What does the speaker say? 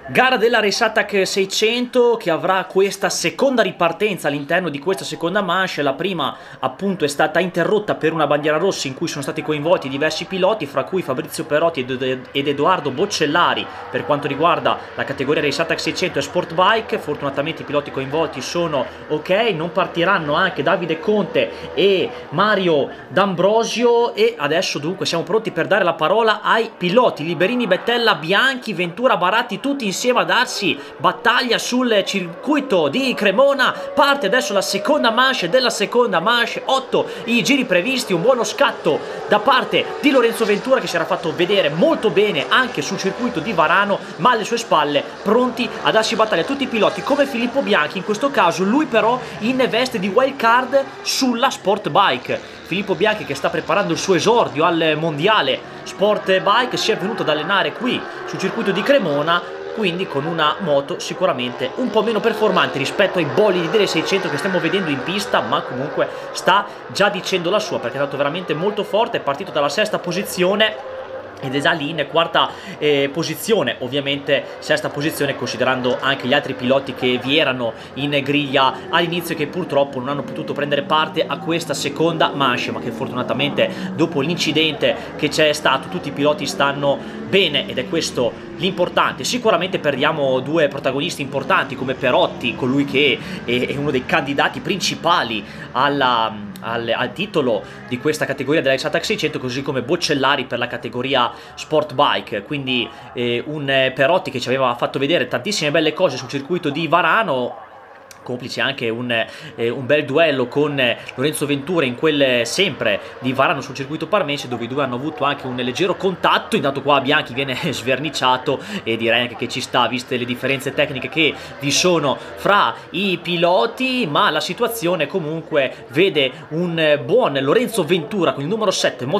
Gara della Race Attack 600 che avrà questa seconda ripartenza all'interno di questa seconda manche. La prima appunto è stata interrotta per una bandiera rossa in cui sono stati coinvolti diversi piloti, fra cui Fabrizio Perotti ed Edoardo Boccellari per quanto riguarda la categoria Race Attack 600 e Sport Bike. Fortunatamente i piloti coinvolti sono ok, non partiranno anche Davide Conte e Mario D'Ambrosio, e adesso dunque siamo pronti per dare la parola ai piloti Liberini, Bettella, Bianchi, Ventura, Baratti, tutti insieme a darsi battaglia sul circuito di Cremona. Parte adesso la seconda manche della seconda manche, 8 i giri previsti, un buono scatto da parte di Lorenzo Ventura che si era fatto vedere molto bene anche sul circuito di Varano, ma alle sue spalle pronti a darsi battaglia tutti i piloti come Filippo Bianchi, in questo caso lui però in veste di wild card sulla Sport Bike. Filippo Bianchi che sta preparando il suo esordio al mondiale Sport Bike, si è venuto ad allenare qui sul circuito di Cremona, quindi con una moto sicuramente un po' meno performante rispetto ai bolidi delle 600 che stiamo vedendo in pista, ma comunque sta già dicendo la sua perché è stato veramente molto forte, è partito dalla sesta posizione ed è già lì in quarta posizione, ovviamente sesta posizione considerando anche gli altri piloti che vi erano in griglia all'inizio e che purtroppo non hanno potuto prendere parte a questa seconda manche, ma che fortunatamente dopo l'incidente che c'è stato tutti i piloti stanno bene ed è questo l'importante. Sicuramente perdiamo due protagonisti importanti come Perotti, colui che è uno dei candidati principali al titolo di questa categoria della Race Attack 600, così come Boccellari per la categoria Sport Bike. Quindi un Perotti che ci aveva fatto vedere tantissime belle cose sul circuito di Varano, complice anche un bel duello con Lorenzo Ventura in quel sempre di Varano sul circuito parmense, dove i due hanno avuto anche un leggero contatto. Intanto qua Bianchi viene sverniciato e direi anche che ci sta viste le differenze tecniche che vi sono fra i piloti, ma la situazione comunque vede un buon Lorenzo Ventura con il numero 7